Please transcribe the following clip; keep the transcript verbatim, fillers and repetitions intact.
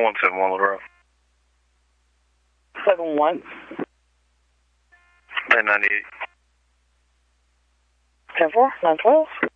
one seven one Ladera. Seven one. Ten ninety eight. Ten four. Nine twelve.